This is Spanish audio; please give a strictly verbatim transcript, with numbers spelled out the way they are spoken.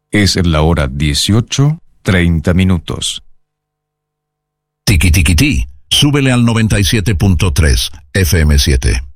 Es la hora dieciocho, treinta minutos. Tiki Tiki Ti, súbele al noventa y siete punto tres F M siete.